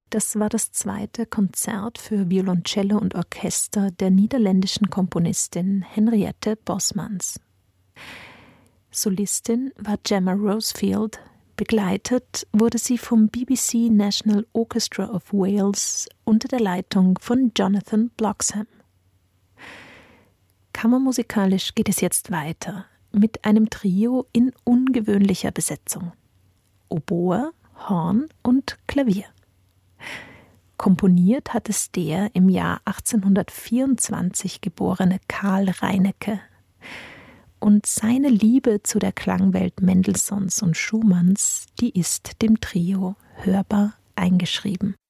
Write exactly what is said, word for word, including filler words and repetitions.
Das war das zweite Konzert für Violoncello und Orchester der niederländischen Komponistin Henriette Bosmans. Solistin war Gemma Rosefield, begleitet wurde sie vom B B C National Orchestra of Wales unter der Leitung von Jonathan Bloxham. Kammermusikalisch geht es jetzt weiter mit einem Trio in ungewöhnlicher Besetzung: Oboe, Horn und Klavier. Komponiert hat es der im Jahr achtzehnhundertvierundzwanzig geborene Karl Reinecke. Und seine Liebe zu der Klangwelt Mendelssohns und Schumanns, die ist dem Trio hörbar eingeschrieben.